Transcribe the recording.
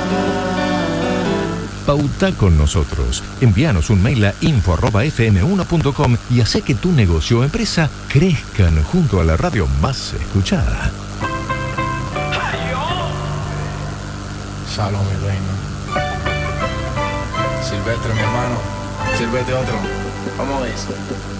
Pauta con nosotros. Envíanos un mail a info@fm1.com y hace que tu negocio o empresa crezcan junto a la radio más escuchada. Shalom, mi reino. Silvestre, mi hermano. Sírvete otro. ¿Cómo es?